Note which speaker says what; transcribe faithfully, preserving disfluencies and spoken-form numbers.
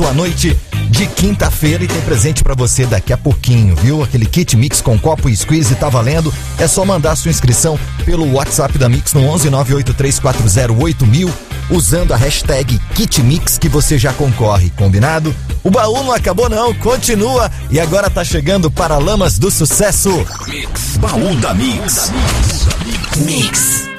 Speaker 1: a noite de quinta-feira e tem presente pra você daqui a pouquinho, viu? Aquele kit Mix com copo e squeeze tá valendo. É só mandar sua inscrição pelo WhatsApp da Mix no onze nove oito três quatro zero oito mil usando a hashtag KitMix que você já concorre, combinado? O baú não acabou não, continua e agora tá chegando Paralamas do Sucesso.
Speaker 2: Mix, baú da Mix. Mix.